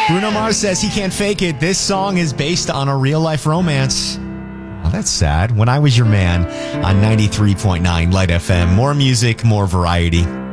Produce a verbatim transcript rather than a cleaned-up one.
Bruno Mars says he can't fake it. This song is based on a real-life romance. Oh, that's sad. When I Was Your Man on ninety-three point nine Light F M. More music, more variety.